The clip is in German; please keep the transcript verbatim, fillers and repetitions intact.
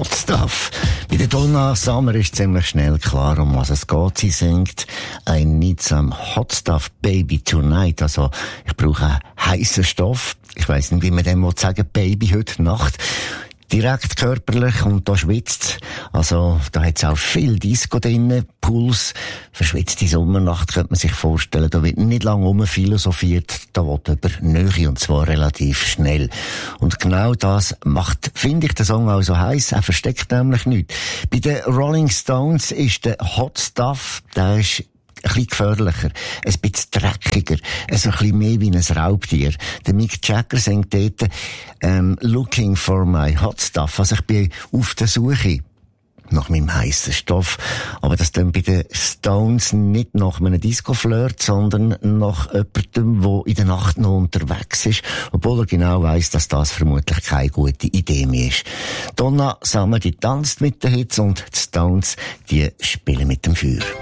Hot Stuff. Bei der Donna Summer ist ziemlich schnell klar, um was es geht. Sie singt I need some Hot Stuff, Baby, tonight. Also, ich brauche heissen Stoff. Ich weiss nicht, wie man dem sagen will, Baby, heute Nacht. Direkt körperlich und da schwitzt. Also, da hat's auch viel Disco drin, Puls. Verschwitzte Sommernacht könnte man sich vorstellen. Da wird nicht lange rumphilosophiert. Da will über Nähe und zwar relativ schnell. Und genau das macht, finde ich, den Song auch so heiß. Er versteckt nämlich nichts. Bei den Rolling Stones ist der Hot Stuff, der ist ein bisschen gefährlicher, ein bisschen dreckiger, also ein bisschen mehr wie ein Raubtier. Der Mick Jagger singt dort, ähm, looking for my hot stuff. Also ich bin auf der Suche nach meinem heissen Stoff. Aber das dann bei den Stones nicht nach einem Disco-Flirt, sondern nach jemandem, der in der Nacht noch unterwegs ist, obwohl er genau weiss, dass das vermutlich keine gute Idee mehr ist. Donna Summer, die tanzt mit den Hits und die Stones, die spielen mit dem Feuer.